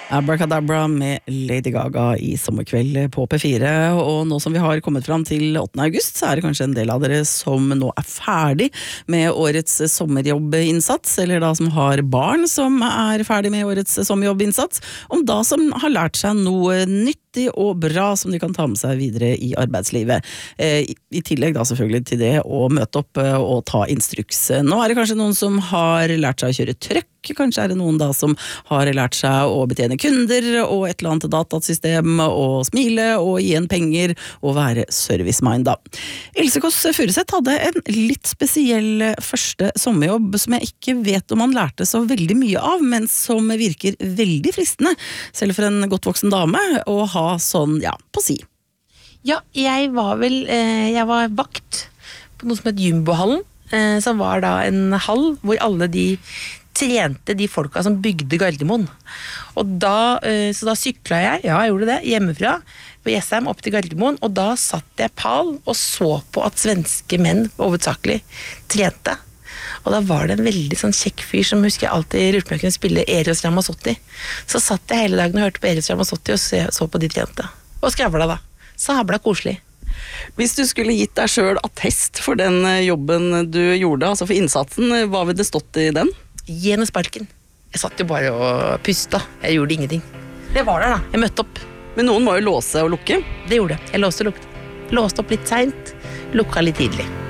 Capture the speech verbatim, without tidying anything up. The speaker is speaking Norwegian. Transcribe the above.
Abracadabra med Lady Gaga i sommerkveld på P fire, og nå som vi har kommet fram til åttende august, så er det kanskje en del av dere som nå er ferdig med årets sommerjobbinnsats, eller da som har barn som er ferdig med årets sommerjobbinnsats, om da som har lært seg noe nyttig og bra som de kan ta med seg videre i arbeidslivet. Eh, I tillegg da selvfølgelig til det å møte opp og ta instruks. Nå er det kanskje noen som har lært seg å kjøre trøkk, kanskje er det noen da som har lært seg å betjene kunder og et eller annet datasystem og smile og gi en penger og være servicemind da. Else Kåss Furuseth hadde en litt spesiell første sommerjobb som jeg ikke vet om han lærte så veldig mye av, men som virker veldig fristende, selv for en godt voksen dame, å ha sånn, ja, på si. Ja, jeg var vel, eh, jeg var vakt på noe som het Jumbohallen, eh, som var da en hall hvor alle de trente de folka som bygde Gardermoen. Og da, så da sykla jeg, ja jeg gjorde det, hjemmefra på Jessheim opp til Gardermoen, og da satt jeg pal og så på at svenske menn hovedsakelig trente. Og da var det en veldig sånn kjekk fyr som husker jeg alltid lurte på om jeg kunne spille Eros Ramazzotti. Så satt jeg hele dagen og hørte på Eros Ramazzotti og så, så på de trente. Og skravla da. Så habla koselig. Hvis du skulle gitt deg selv attest for den jobben du gjorde, altså for innsatsen, hva ville det stått i den? Gi henne sparken. Jeg satt jo bare og pusta. Jeg gjorde ingenting. Det var der da. Jeg møtte opp. Men noen må jo låse og lukke. Det gjorde jeg. Jeg låste og lukte. Låste opp litt sent, lukka litt tidlig.